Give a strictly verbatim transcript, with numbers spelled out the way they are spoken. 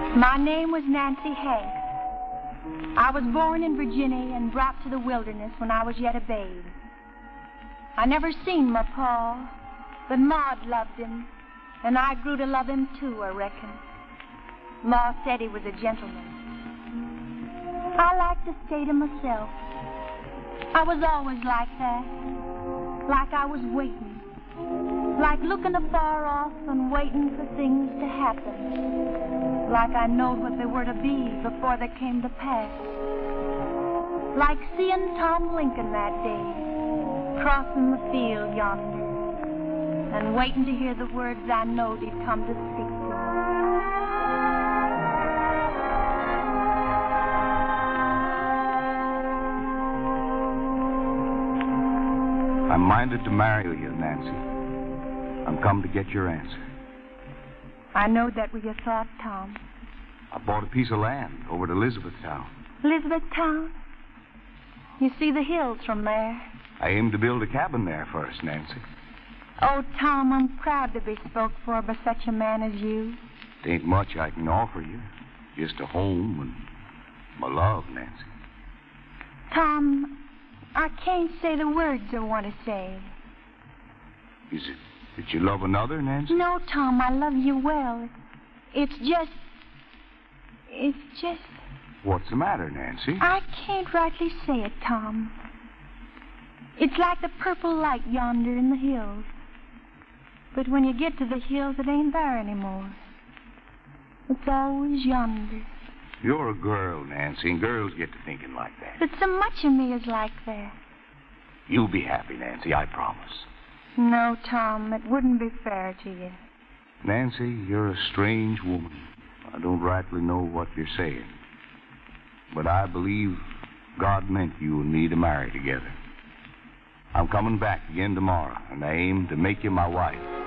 My name was Nancy Hanks. I was born in Virginia and brought to the wilderness when I was yet a babe. I never seen my pa, but Maud loved him, and I grew to love him too, I reckon. Ma said he was a gentleman. I like to stay to myself. I was always like that, like I was waiting, like looking afar off and waiting for things to happen, like I knowed what they were to be before they came to pass, like seeing Tom Lincoln that day, crossing the field yonder, and waiting to hear the words I knowed he'd come to speak to me. I'm minded to marry you, Nancy. I'm come to get your answer. I know that was your thought, Tom. I bought a piece of land over at Elizabethtown. Elizabethtown? You see the hills from there. I aim to build a cabin there first, Nancy. Oh, Tom, I'm proud to be spoke for by such a man as you. It ain't much I can offer you. Just a home and my love, Nancy. Tom, I can't say the words I want to say. Is it that you love another, Nancy? No, Tom, I love you well. It's just... It's just... What's the matter, Nancy? I can't rightly say it, Tom. It's like the purple light yonder in the hills. But when you get to the hills, it ain't there anymore. It's always yonder. You're a girl, Nancy, and girls get to thinking like that. But so much of me is like that. You'll be happy, Nancy, I promise. No, Tom, it wouldn't be fair to you. Nancy, you're a strange woman. I don't rightly know what you're saying. But I believe God meant you and me to marry together. I'm coming back again tomorrow, and I aim to make you my wife.